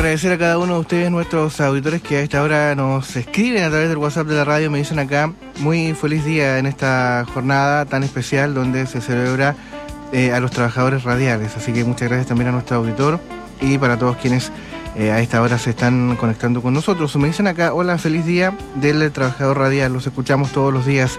agradecer a cada uno de ustedes, nuestros auditores que a esta hora nos escriben a través del WhatsApp de la radio. Me dicen acá, muy feliz día en esta jornada tan especial donde se celebra a los trabajadores radiales. Así que muchas gracias también a nuestro auditor y para todos quienes a esta hora se están conectando con nosotros. Me dicen acá, hola, feliz día del trabajador radial, los escuchamos todos los días.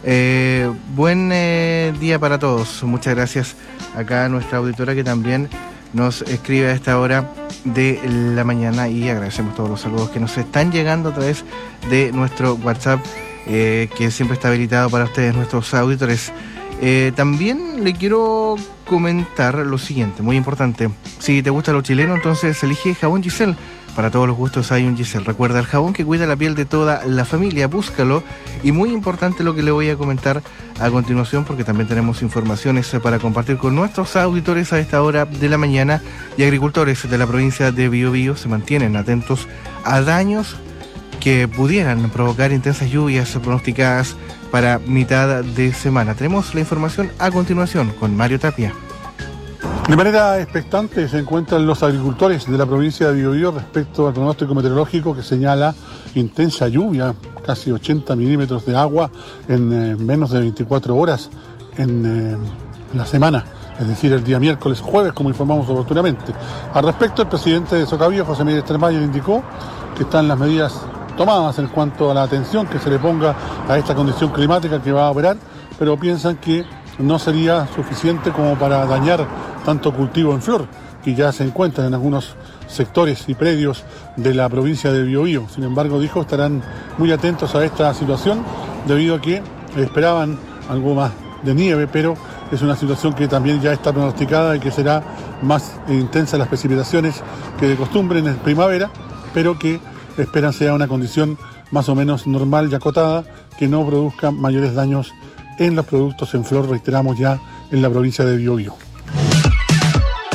Buen día para todos. Muchas gracias acá a nuestra auditora que también nos escribe a esta hora de la mañana, y agradecemos todos los saludos que nos están llegando a través de nuestro WhatsApp, que siempre está habilitado para ustedes, nuestros auditores. También le quiero comentar lo siguiente, muy importante. Si te gusta lo chileno, entonces elige Jabón Giselle. Para todos los gustos hay un Giselle. Recuerda, el jabón que cuida la piel de toda la familia. Búscalo. Y muy importante lo que le voy a comentar a continuación, porque también tenemos informaciones para compartir con nuestros auditores a esta hora de la mañana. Y agricultores de la provincia de Biobío se mantienen atentos a daños que pudieran provocar intensas lluvias pronosticadas para mitad de semana. Tenemos la información a continuación con Mario Tapia. De manera expectante se encuentran los agricultores de la provincia de Biobío respecto al pronóstico meteorológico que señala intensa lluvia, casi 80 milímetros de agua en menos de 24 horas en la semana, es decir, el día miércoles, jueves, como informamos oportunamente. Al respecto, el presidente de Socabío, José Miguel Estermayer, indicó que están las medidas tomadas en cuanto a la atención que se le ponga a esta condición climática que va a operar, pero piensan que no sería suficiente como para dañar tanto cultivo en flor, que ya se encuentran en algunos sectores y predios de la provincia de Biobío. Sin embargo, dijo, estarán muy atentos a esta situación, debido a que esperaban algo más de nieve, pero es una situación que también ya está pronosticada y que será más intensa las precipitaciones que de costumbre en primavera, pero que esperan sea una condición más o menos normal y acotada, que no produzca mayores daños en los productos en flor, reiteramos, ya en la provincia de Biobío.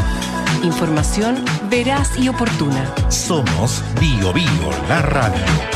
Información veraz y oportuna. Somos Biobío, la radio.